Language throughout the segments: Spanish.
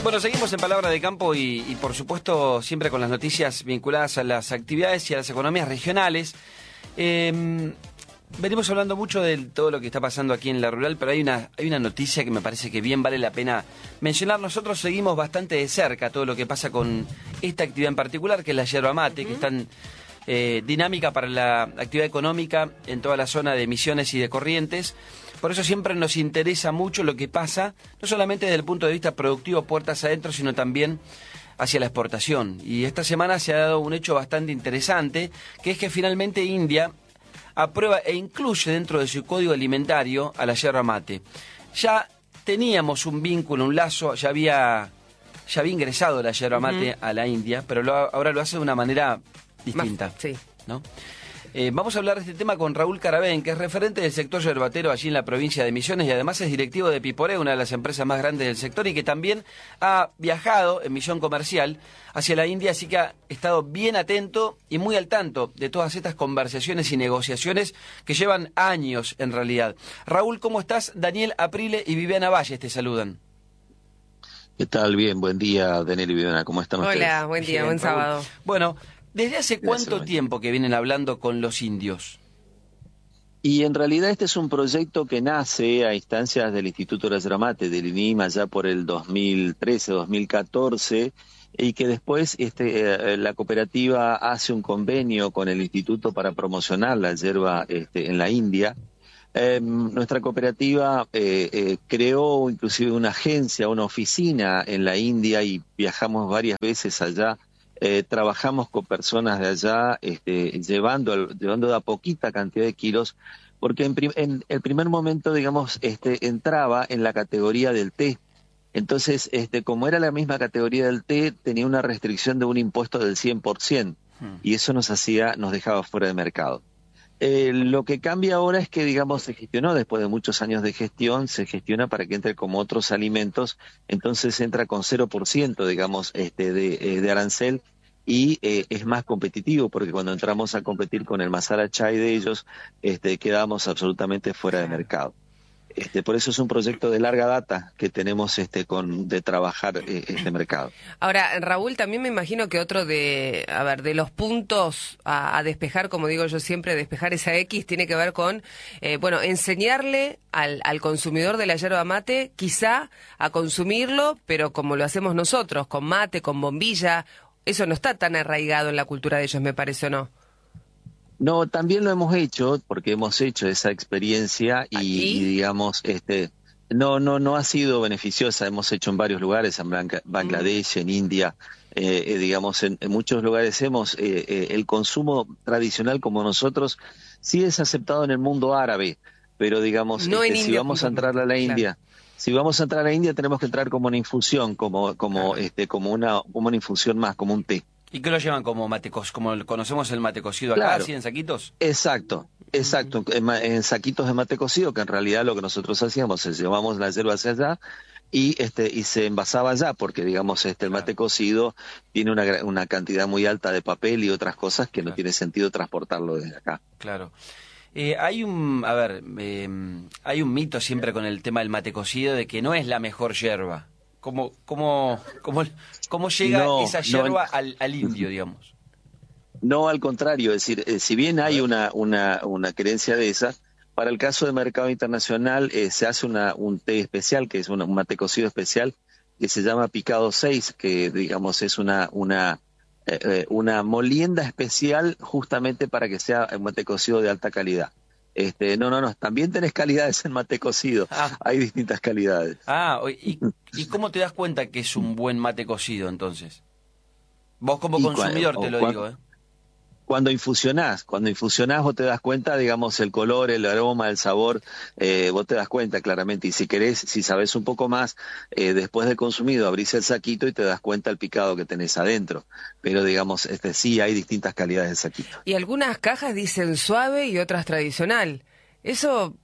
Bueno, seguimos en Palabra de Campo y por supuesto siempre con las noticias vinculadas a las actividades y a las economías regionales. Venimos hablando mucho de todo lo que está pasando aquí en la rural, pero hay una noticia que me parece que bien vale la pena mencionar. Nosotros seguimos bastante de cerca todo lo que pasa con esta actividad en particular, que es la yerba mate, que es tan dinámica para la actividad económica en toda la zona de Misiones y de Corrientes. Por eso siempre nos interesa mucho lo que pasa, no solamente desde el punto de vista productivo, puertas adentro, sino también hacia la exportación. Y esta semana se ha dado un hecho bastante interesante, que es que finalmente India aprueba e incluye dentro de su código alimentario a la yerba mate. Ya teníamos un vínculo, un lazo, ya había ingresado la yerba mate a la India, pero ahora lo hace de una manera distinta. Sí. ¿No? Vamos a hablar de este tema con Raúl Carabén, que es referente del sector yerbatero allí en la provincia de Misiones y además es directivo de Piporé, una de las empresas más grandes del sector, y que también ha viajado en misión comercial hacia la India, así que ha estado bien atento y muy al tanto de todas estas conversaciones y negociaciones que llevan años en realidad. Raúl, ¿cómo estás? Daniel Aprile y Viviana Valles te saludan. ¿Qué tal? Bien, buen día, Daniel y Viviana, ¿cómo están ustedes? Hola, buen día, buen sábado. Bueno, ¿desde hace cuánto tiempo que vienen hablando con los indios? Y en realidad este es un proyecto que nace a instancias del Instituto de la Yerba Mate, del INIMA, ya por el 2013-2014, y que después la cooperativa hace un convenio con el Instituto para promocionar la yerba en la India. Nuestra cooperativa creó inclusive una agencia, una oficina en la India y viajamos varias veces allá. Trabajamos con personas de allá, llevando de a poquita cantidad de kilos, porque en el primer momento, digamos, entraba en la categoría del té. Entonces, como era la misma categoría del té, tenía una restricción de un impuesto del 100%, y eso nos dejaba fuera de mercado. Lo que cambia ahora es que, digamos, se gestionó después de muchos años de gestión, se gestiona para que entre como otros alimentos, entonces entra con 0%, digamos, de arancel, y es más competitivo, porque cuando entramos a competir con el masala chai de ellos, quedamos absolutamente fuera de mercado. Por eso es un proyecto de larga data que tenemos de trabajar este mercado. Ahora, Raúl, también me imagino que otro de los puntos a despejar, como digo yo siempre, despejar esa X, tiene que ver con, enseñarle al consumidor de la yerba mate, quizá a consumirlo, pero como lo hacemos nosotros, con mate, con bombilla. Eso no está tan arraigado en la cultura de ellos, me parece, ¿o no? No, también lo hemos hecho, porque hemos hecho esa experiencia y digamos, no ha sido beneficiosa. Hemos hecho en varios lugares, en Bangladesh, en India, digamos, en muchos lugares el consumo tradicional como nosotros sí es aceptado en el mundo árabe, pero digamos, no en si India, vamos a entrar a la India... Claro. Si vamos a entrar a India tenemos que entrar como una infusión, como una infusión más, como un té. ¿Y qué lo llevan como mate como conocemos el mate cocido acá, claro. así en saquitos? Exacto, en saquitos de mate cocido, que en realidad lo que nosotros hacíamos es llevamos la yerba hacia allá y se envasaba allá, porque digamos el mate cocido tiene una cantidad muy alta de papel y otras cosas que no tiene sentido transportarlo desde acá. Claro. Hay un mito siempre con el tema del mate cocido de que no es la mejor yerba. ¿Cómo llega esa yerba al indio, digamos? No, al contrario, es decir, si bien hay una creencia de esa, para el caso de mercado internacional se hace un té especial, que es un mate cocido especial, que se llama Picado 6, que digamos es una molienda especial justamente para que sea un mate cocido de alta calidad. No, también tenés calidades en mate cocido, hay distintas calidades. ¿Y cómo te das cuenta que es un buen mate cocido entonces? Vos como consumidor te lo digo, Cuando infusionás vos te das cuenta, digamos, el color, el aroma, el sabor, vos te das cuenta claramente. Y si sabés un poco más, después de consumido, abrís el saquito y te das cuenta el picado que tenés adentro. Pero, digamos, sí hay distintas calidades de saquito. Y algunas cajas dicen suave y otras tradicional. Eso...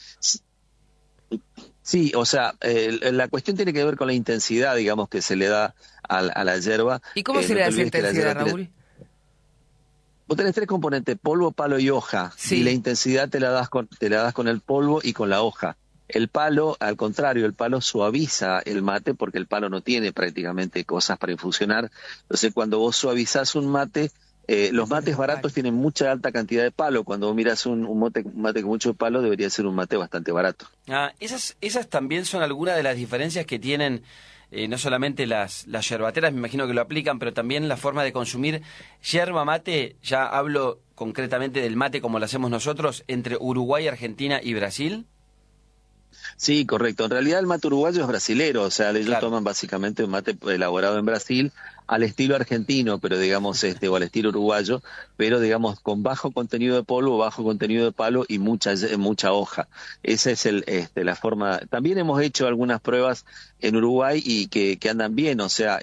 Sí, o sea, la cuestión tiene que ver con la intensidad, digamos, que se le da a la yerba. ¿Y cómo se le da esa intensidad, Raúl? Vos tenés 3 componentes, polvo, palo y hoja. Sí. Y la intensidad te la das con el polvo y con la hoja. El palo, al contrario, el palo suaviza el mate porque el palo no tiene prácticamente cosas para infusionar. Entonces, cuando vos suavizás un mate, los mates baratos tienen mucha alta cantidad de palo. Cuando vos miras un mate con mucho palo, debería ser un mate bastante barato. Esas también son algunas de las diferencias que tienen, no solamente las yerbateras, me imagino que lo aplican, pero también la forma de consumir yerba mate. Ya hablo concretamente del mate como lo hacemos nosotros, entre Uruguay, Argentina y Brasil. Sí, correcto. En realidad el mate uruguayo es brasilero, o sea, ellos toman básicamente un mate elaborado en Brasil al estilo argentino, pero digamos o al estilo uruguayo, pero digamos con bajo contenido de polvo, bajo contenido de palo y mucha hoja. Esa es la forma. También hemos hecho algunas pruebas en Uruguay y que andan bien, o sea,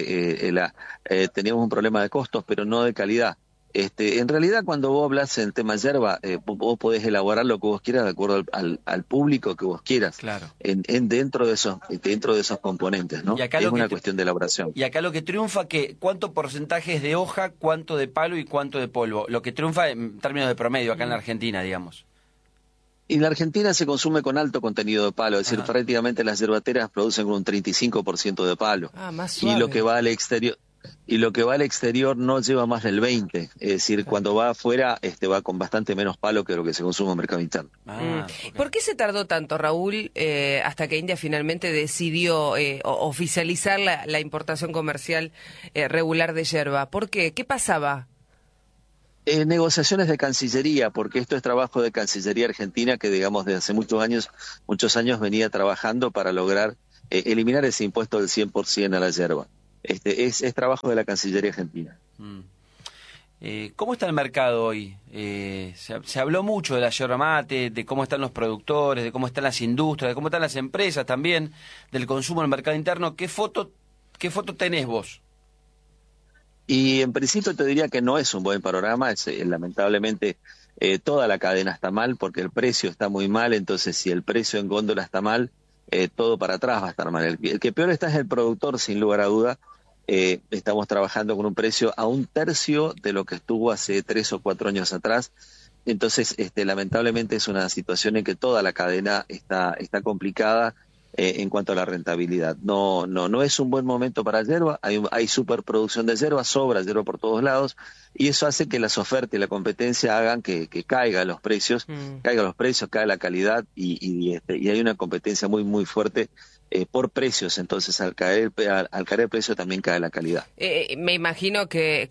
teníamos un problema de costos, pero no de calidad. En realidad, cuando vos hablas en tema yerba, vos podés elaborar lo que vos quieras de acuerdo al público que vos quieras, claro, dentro de esos componentes, ¿no? Es una cuestión de elaboración. Y acá lo que triunfa, ¿cuánto porcentaje es de hoja, cuánto de palo y cuánto de polvo? Lo que triunfa en términos de promedio acá en la Argentina, digamos. Y en la Argentina se consume con alto contenido de palo, es decir, prácticamente las yerbateras producen con un 35% de palo. Más suave. Y lo que va al exterior no lleva más del 20%, es decir, cuando va afuera va con bastante menos palo que lo que se consume en el mercado interno. Okay. ¿Por qué se tardó tanto, Raúl, hasta que India finalmente decidió oficializar la importación comercial regular de yerba? ¿Por qué? ¿Qué pasaba? Negociaciones de Cancillería, porque esto es trabajo de Cancillería Argentina que, digamos, desde hace muchos años venía trabajando para lograr eliminar ese impuesto del 100% a la yerba. Es trabajo de la Cancillería Argentina. ¿Cómo está el mercado hoy? Se habló mucho de la yerba mate, de cómo están los productores, de cómo están las industrias, de cómo están las empresas también, del consumo en el mercado interno. ¿Qué foto tenés vos? Y en principio te diría que no es un buen panorama, lamentablemente toda la cadena está mal porque el precio está muy mal, entonces si el precio en góndola está mal, todo para atrás va a estar mal. El que peor está es el productor, sin lugar a duda. Estamos trabajando con un precio a 1/3 de lo que estuvo hace 3 o 4 años atrás. Entonces, lamentablemente es una situación en que toda la cadena está complicada en cuanto a la rentabilidad. No es un buen momento para yerba, hay superproducción de yerba, sobra yerba por todos lados, y eso hace que las ofertas y la competencia hagan que caigan los precios, cae la calidad, y hay una competencia muy, muy fuerte por precios. Entonces, al caer el precio también cae la calidad. Me imagino que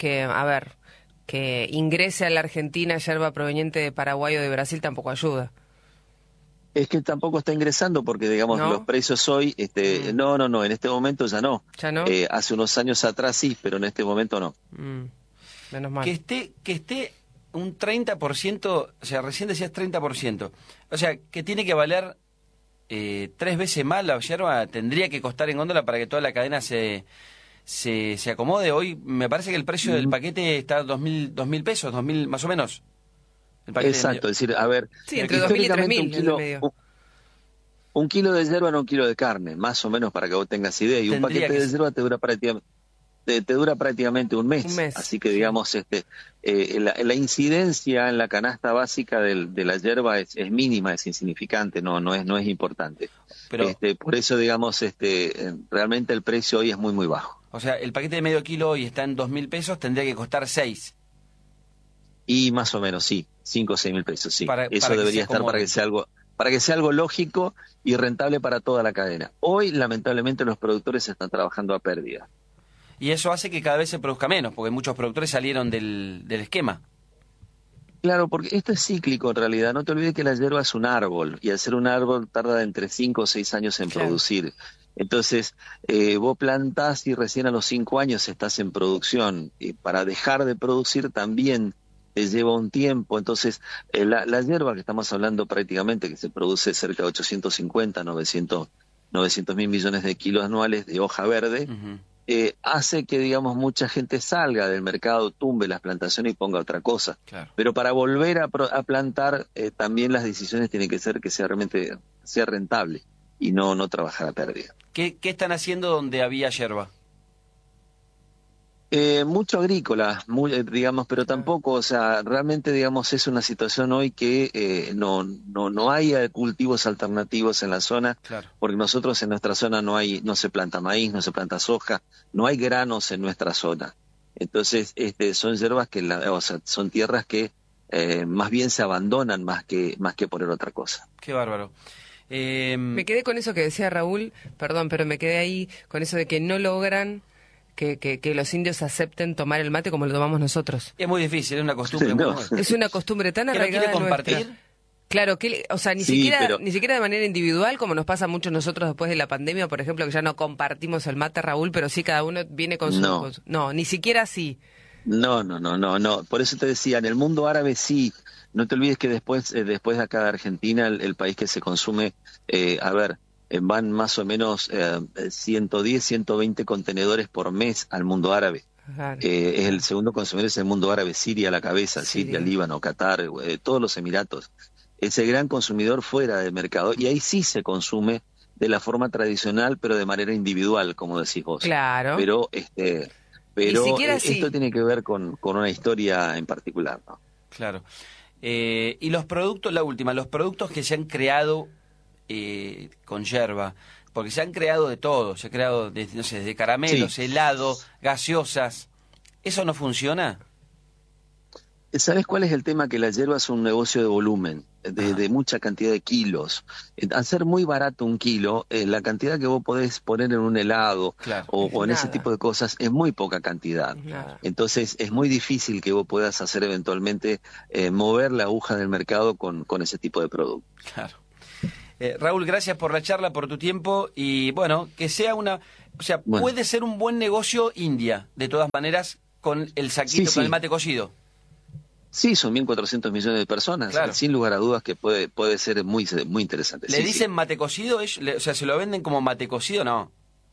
ingrese a la Argentina yerba proveniente de Paraguay o de Brasil tampoco ayuda. Es que tampoco está ingresando porque, digamos, ¿No? los precios hoy, no, en este momento ya no. ¿Ya no? Hace unos años atrás sí, pero en este momento no. Menos mal. Que esté un 30%, o sea, recién decías 30%, o sea, que tiene que valer 3 veces más la yerba, tendría que costar en góndola para que toda la cadena se acomode. Hoy me parece que el precio del paquete está 2.000 pesos, 2.000 más o menos. Exacto, es decir, a ver, sí, entre 2.000 y 3.000 un kilo de yerba no un kilo de carne, más o menos, para que vos tengas idea, y un paquete de yerba te dura prácticamente un mes. Así que, digamos, la incidencia en la canasta básica de la yerba es mínima, es insignificante, no es importante. Pero, por eso, digamos, realmente el precio hoy es muy, muy bajo. O sea, el paquete de medio kilo hoy está en 2.000 pesos, tendría que costar 6. Y más o menos, sí, 5 o 6 mil pesos, sí. Eso debería estar para que sea algo lógico y rentable para toda la cadena. Hoy, lamentablemente, los productores están trabajando a pérdida. Y eso hace que cada vez se produzca menos, porque muchos productores salieron del esquema. Claro, porque esto es cíclico en realidad. No te olvides que la yerba es un árbol, y al ser un árbol tarda entre 5 o 6 años en producir. Entonces, vos plantás y recién a los 5 años estás en producción. Y para dejar de producir también lleva un tiempo. Entonces, la yerba que estamos hablando prácticamente, que se produce cerca de 850, 900 mil millones de kilos anuales de hoja verde, hace que, digamos, mucha gente salga del mercado, tumbe las plantaciones y ponga otra cosa. Claro. Pero para volver a plantar, también las decisiones tienen que ser que realmente sea rentable y no trabajar a pérdida. ¿Qué están haciendo donde había yerba? Mucho agrícola, digamos, pero tampoco, o sea, realmente, digamos, es una situación hoy que no hay cultivos alternativos en la zona, Claro. porque nosotros en nuestra zona no se planta maíz, no se planta soja, no hay granos en nuestra zona. Entonces, son hierbas o sea, son tierras que más bien se abandonan más que poner otra cosa. Qué bárbaro. Me quedé con eso que decía Raúl, perdón, pero me quedé ahí con eso de que no logran que los indios acepten tomar el mate como lo tomamos nosotros. Es muy difícil, es una costumbre. Sí, no. muy... Es una costumbre tan ¿Que no arraigada quiere compartir? nuestra. Claro, o sea, ni Sí, siquiera de manera individual, como nos pasa mucho nosotros después de la pandemia, por ejemplo, que ya no compartimos el mate, Raúl, pero sí cada uno viene con su... No. No, ni siquiera así. No. Por eso te decía, en el mundo árabe sí. No te olvides que después de acá de Argentina, el país que se consume, van más o menos 110, 120 contenedores por mes al mundo árabe. Claro. Es el segundo consumidor, es el mundo árabe, Siria a la cabeza, Siria. Siria, Líbano, Qatar, todos los Emiratos. Es el gran consumidor fuera del mercado y ahí sí se consume de la forma tradicional, pero de manera individual, como decís vos. Claro. Pero Ni siquiera esto así. tiene que ver con una historia en particular, ¿no? Claro. Y los productos, la última, los productos que se han creado con yerba, porque se han creado de todo, se ha creado desde caramelos, Sí. helado, gaseosas. ¿Eso no funciona? ¿Sabes cuál es el tema? Que la yerba es un negocio de volumen, de mucha cantidad de kilos. Al ser muy barato un kilo, la cantidad que vos podés poner en un helado Claro. o en ese Nada. tipo de cosas es muy poca cantidad. Nada. Entonces es muy difícil que vos puedas hacer eventualmente mover la aguja del mercado con ese tipo de producto. Claro. Raúl, gracias por la charla, por tu tiempo y bueno, que sea Bueno. puede ser un buen negocio India, de todas maneras, con el saquito, Sí, con sí. el mate cocido. Sí, son 1.400 millones de personas, Claro. sin lugar a dudas que puede ser muy interesante. ¿Le Sí, dicen sí. mate cocido? O sea, ¿se lo venden como mate cocido? No.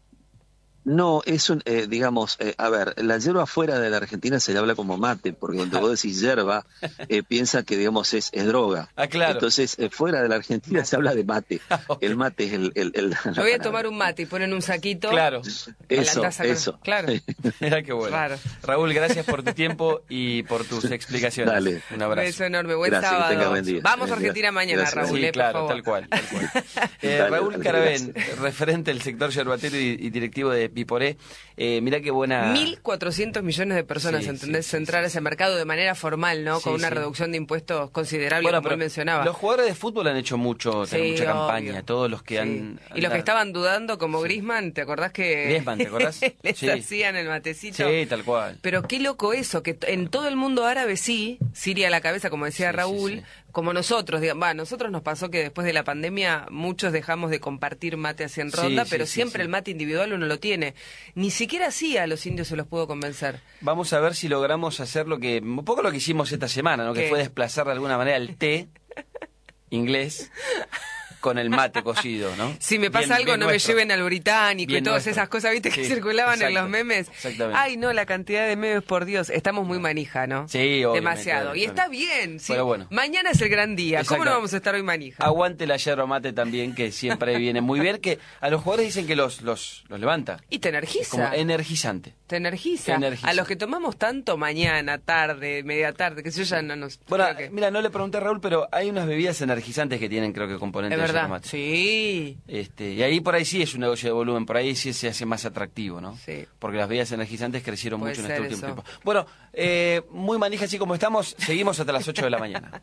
No, es digamos, la yerba fuera de la Argentina se le habla como mate, porque cuando vos decís yerba, piensa que, digamos, es droga. Ah, claro. Entonces, fuera de la Argentina se habla de mate. Ok. El mate es Yo voy a tomar un mate y ponen un saquito. Claro. en la taza con- Eso. Claro. Mira qué bueno. Claro. Raúl, gracias por tu tiempo y por tus explicaciones. Dale. Un Un abrazo. beso enorme. Buen Gracias, que sábado. tenga buen día. Vamos a Argentina mañana, Gracias. Raúl, Sí, por claro, favor. tal cual. Dale, Raúl dale, Caravén, gracias. referente del sector yerbatero y directivo de Piporé. Mirá qué buena... 1.400 millones de personas, Sí, ¿entendés? sí, Entrar a ese mercado de manera formal, ¿no? Sí, Con una sí. reducción de impuestos considerable, Bueno, como pero él mencionaba. los jugadores de fútbol han hecho mucha Sí, campaña, obvio. todos los que Sí. han... Y los que estaban dudando, como Griezmann, ¿te acordás que Griezmann, ¿te acordás? les Sí. hacían el matecito? Sí, tal cual. Pero qué loco eso, que en todo el mundo árabe sí, Siria a la cabeza, como decía Sí, Raúl, sí, sí. como nosotros, nosotros nos pasó que después de la pandemia muchos dejamos de compartir mate así en Sí, ronda, sí, pero sí, siempre sí. el mate individual uno lo tiene. Ni siquiera así a los indios se los pudo convencer. Vamos a ver si logramos hacer un poco lo que hicimos esta semana, ¿no? Que ¿Qué? fue desplazar de alguna manera el té inglés con el mate cocido, ¿no? Si me pasa Bien- algo, bien no nuestro. me lleven al británico Bien y todas nuestro. esas cosas, ¿viste? Que Sí, circulaban en exacto, los memes. exactamente. Ay, no, la cantidad de memes, por Dios. Estamos muy manija, ¿no? Sí, obviamente, Demasiado. Y está obviamente. bien. ¿sí? Pero bueno. Mañana es el gran día. ¿Cómo Exacto. no vamos a estar hoy manija? Aguante la yerba mate también, que siempre viene muy bien, que a los jugadores dicen que los levanta. Y te Es energiza. como energizante. Te energiza. Energiza. A los que tomamos tanto mañana, tarde, media tarde, que sé yo, ya no nos... Bueno, creo que- mira, no le pregunté a Raúl, pero hay unas bebidas energizantes que tienen, creo que, componentes es de yerba verdad. mate. Sí. Y ahí por ahí sí es un negocio de volumen, por ahí sí se hace más atractivo, ¿no? Sí. Porque las bebidas energizantes crecieron Puede mucho en este ser último eso. tiempo. Bueno, muy manija así como estamos, seguimos hasta las 8 de la mañana.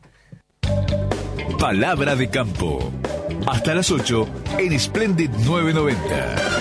Palabra de campo. Hasta las 8 en Splendid 990.